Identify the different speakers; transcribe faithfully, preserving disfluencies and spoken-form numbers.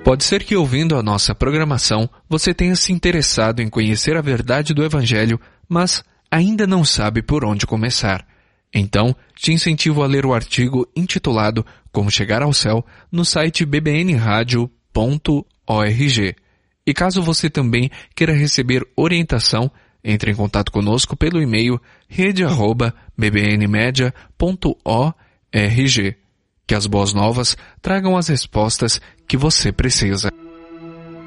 Speaker 1: Pode ser que ouvindo a nossa programação, você tenha se interessado em conhecer a verdade do Evangelho, mas ainda não sabe por onde começar. Então, te incentivo a ler o artigo intitulado Como Chegar ao Céu no site b b n radio ponto org. E caso você também queira receber orientação, entre em contato conosco pelo e-mail rede arroba b b n media ponto org. Que as boas novas tragam as respostas que você precisa.